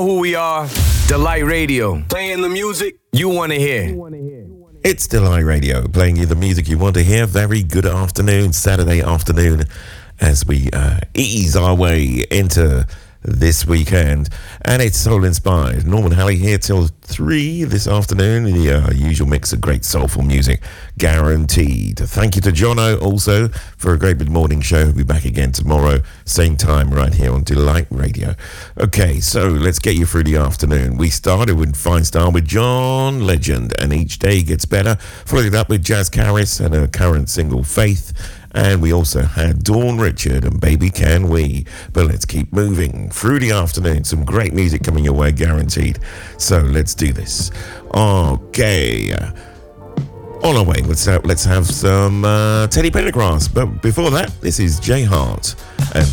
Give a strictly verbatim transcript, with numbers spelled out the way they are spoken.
know who we are. Delight Radio. Playing the music you want to hear. It's Delight Radio, playing you the music you want to hear. Very good afternoon, Saturday afternoon, as we uh, ease our way into this weekend. And it's soul inspired. Norman Halley here till three this afternoon. The uh, usual mix of great soulful music, guaranteed. Thank you to Jono also for a great mid morning show. We'll be back again tomorrow, same time, right here on Delight Radio. Okay, so let's get you through the afternoon. We started with Fine Style with John Legend, and Each Day Gets Better. Followed it up with Jazz Caris and her current single Faith. And we also had Dawn Richard and Baby Can We. But let's keep moving through the afternoon. Some great music coming your way, guaranteed. So let's do this. Okay. On our way, let's have, let's have some uh, Teddy Pendergrass. But before that, this is Jay Hart and